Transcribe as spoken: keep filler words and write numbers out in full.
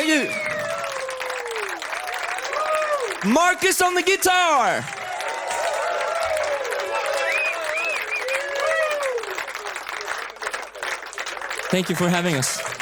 you. Marcus on the guitar. Thank you for having us.